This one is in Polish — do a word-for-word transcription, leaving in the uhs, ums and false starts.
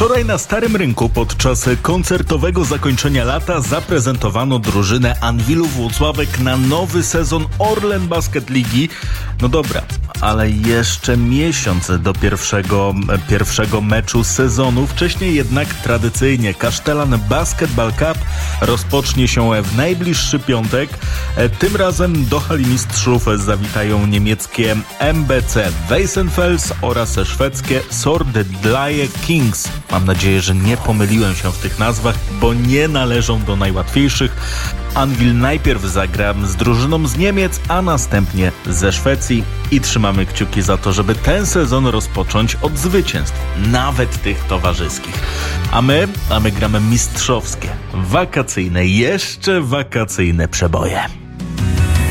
Wczoraj na Starym Rynku podczas koncertowego zakończenia lata zaprezentowano drużynę Anwilu Włocławek na nowy sezon Orlen Basket Ligi. No dobra, ale jeszcze miesiąc do pierwszego, pierwszego meczu sezonu. Wcześniej jednak tradycyjnie Kasztelan Basketball Cup rozpocznie się w najbliższy piątek. Tym razem do hali mistrzów zawitają niemieckie M B C Weissenfels oraz szwedzkie Södertälje Kings. Mam nadzieję, że nie pomyliłem się w tych nazwach, bo nie należą do najłatwiejszych. Anwil najpierw zagra z drużyną z Niemiec, a następnie ze Szwecji i trzymamy kciuki za to, żeby ten sezon rozpocząć od zwycięstw, nawet tych towarzyskich. A my, a my gramy mistrzowskie, wakacyjne, jeszcze wakacyjne przeboje.